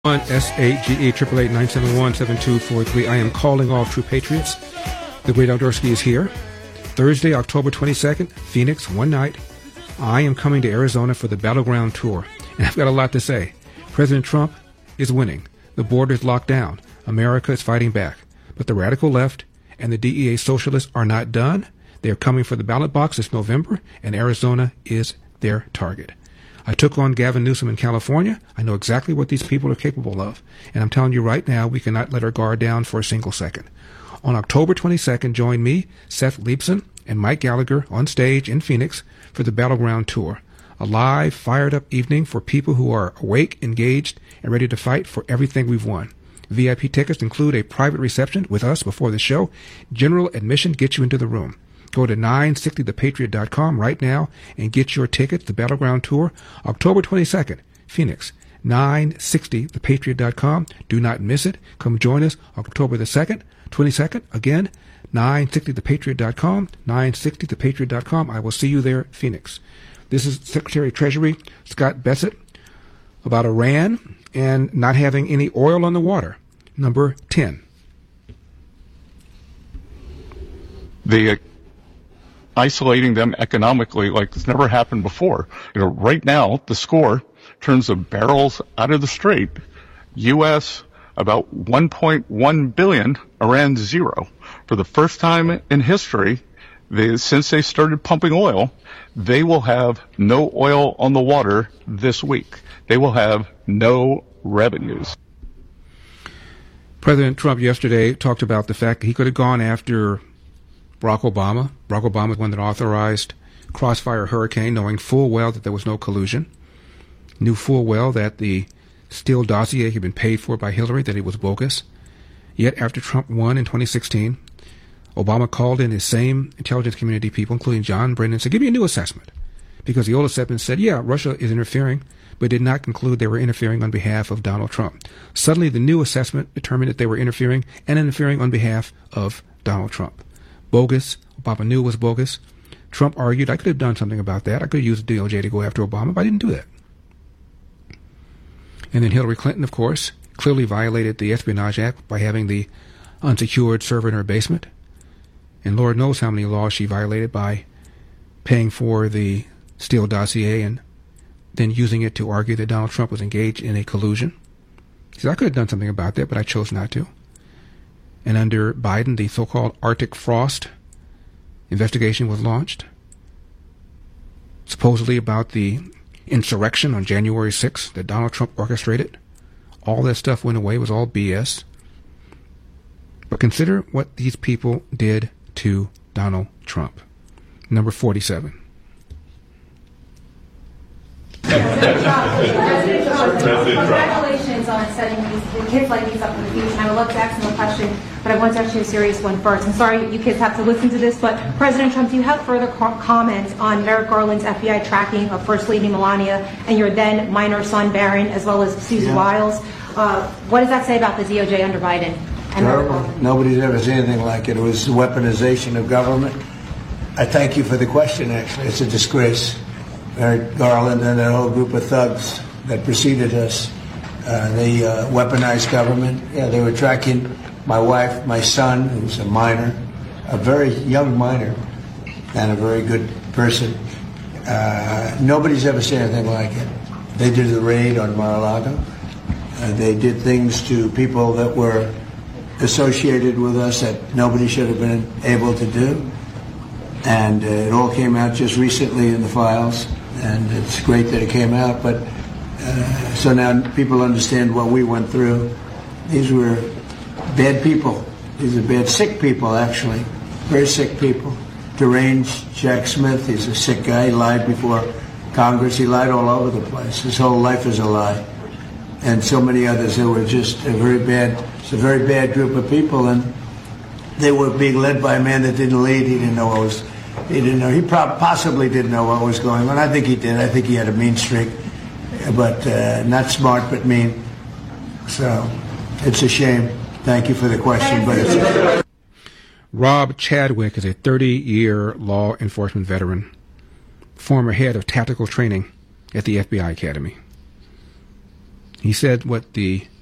SAGE 888-971-7243. I am calling all true patriots. The Great Outdoorsky is here. Thursday, October 22nd, Phoenix, one night. I am coming to Arizona for the Battleground Tour, and I've got a lot to say. President Trump is winning. The border is locked down. America is fighting back. But the radical left and the DEA socialists are not done. They are coming for the ballot box this November, and Arizona is their target. I took on Gavin Newsom in California. I know exactly what these people are capable of. And I'm telling you right now, we cannot let our guard down for a single second. On October 22nd, join me, Seth Leibson, and Mike Gallagher on stage in Phoenix for the Battleground Tour. A live, fired-up evening for people who are awake, engaged, and ready to fight for everything we've won. VIP tickets include a private reception with us before the show. General admission gets you into the room. Go to 960thepatriot.com right now and get your tickets. The Battleground Tour, October 22nd, Phoenix. 960thepatriot.com. Do not miss it. Come join us October the 2nd, 22nd. Again, 960thepatriot.com. 960thepatriot.com. I will see you there, Phoenix. This is Secretary of Treasury Scott Bessent about Iran and not having any oil on the water. Number 10. Isolating them economically like it's never happened before. Right now, the score, in terms of barrels out of the strait, U.S. about 1.1 billion, Iran 0. For the first time in history, since they started pumping oil, they will have no oil on the water this week. They will have no revenues. President Trump yesterday talked about the fact that he could have gone after Barack Obama. Barack Obama is one that authorized Crossfire Hurricane, knowing full well that there was no collusion. Knew full well that the Steele dossier had been paid for by Hillary, that it was bogus. Yet after Trump won in 2016, Obama called in his same intelligence community people, including John Brennan, and said, give me a new assessment. Because the old assessment said, yeah, Russia is interfering, but did not conclude they were interfering on behalf of Donald Trump. Suddenly, the new assessment determined that they were interfering on behalf of Donald Trump. Bogus. Obama knew it was bogus. Trump argued, I could have done something about that. I could have used the DOJ to go after Obama, but I didn't do that. And then Hillary Clinton, of course, clearly violated the Espionage Act by having the unsecured server in her basement. And Lord knows how many laws she violated by paying for the Steele dossier and then using it to argue that Donald Trump was engaged in a collusion. He said, I could have done something about that, but I chose not to. And under Biden, the so-called Arctic Frost investigation was launched, supposedly about the insurrection on January 6th that Donald Trump orchestrated. All that stuff went away. It was all BS. But consider what these people did to Donald Trump. Number 47. Congratulations on setting these kids like these up for the future. And I would love to ask them a question, but I want to ask you a serious one first. I'm sorry you kids have to listen to this, but President Trump, do you have further comments on Merrick Garland's FBI tracking of First Lady Melania and your then minor son Barron, as well as Susan Wiles? What does that say about the DOJ under Biden? Terrible. Nobody's ever seen anything like it. It was weaponization of government. I thank you for the question, actually. It's a disgrace. Merrick Garland and that whole group of thugs that preceded us, they weaponized government. Yeah, they were tracking my wife, my son, who's a minor, a very young minor, and a very good person. Nobody's ever seen anything like it. They did the raid on Mar-a-Lago. They did things to people that were associated with us that nobody should have been able to do. And it all came out just recently in the files, and it's great that it came out. But so now people understand what we went through. These were bad people. These are bad, sick people, actually. Very sick people. Deranged Jack Smith, he's a sick guy. He lied before Congress. He lied all over the place. His whole life is a lie. And so many others that were just a very bad group of people. And they were being led by a man that didn't lead. He didn't know what was. He possibly didn't know what was going on. I think he did. I think he had a mean streak, but not smart, but mean. So it's a shame. Thank you for the question, but it's. Rob Chadwick is a 30-year law enforcement veteran, former head of tactical training at the FBI Academy. He said what the